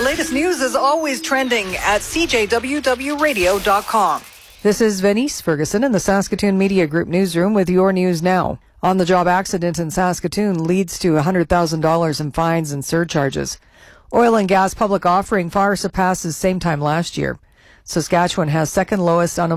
latest news is always trending at cjwwradio.com. This is Venice Ferguson in the Saskatoon Media Group newsroom with your news now. On-the-job accident in Saskatoon leads to $100,000 in fines and surcharges. Oil and gas public offering far surpasses same time last year. Saskatchewan has second lowest unemployment